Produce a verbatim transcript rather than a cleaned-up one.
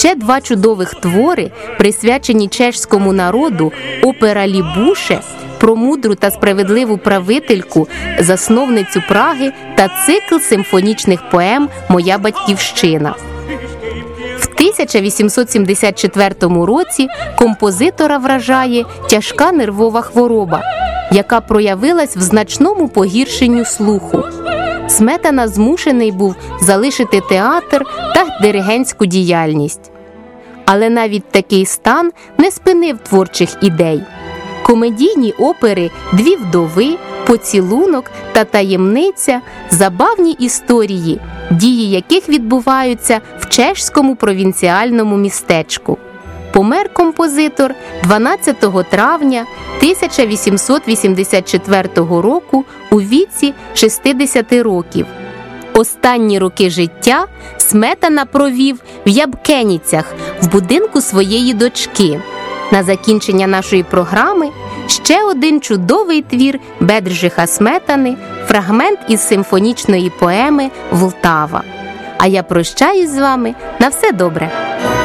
ще два чудових твори, присвячені чеському народу, опера «Лібуше» про мудру та справедливу правительку, засновницю Праги, та цикл симфонічних поем «Моя батьківщина». В тисяча вісімсот сімдесят четвертому році композитора вражає тяжка нервова хвороба, яка проявилась в значному погіршенню слуху. Сметана змушений був залишити театр та диригентську діяльність. Але навіть такий стан не спинив творчих ідей. Комедійні опери «Дві вдови», «Поцілунок» та «Таємниця» – забавні історії, дії яких відбуваються в чеському провінціальному містечку. Помер композитор дванадцятого травня тисяча вісімсот вісімдесят четвертого року у віці шістдесяти років. Останні роки життя Сметана провів в Ябкеніцях, в будинку своєї дочки. На закінчення нашої програми ще один чудовий твір Бедржиха Сметани, фрагмент із симфонічної поеми «Влтава». А я прощаюсь з вами. На все добре!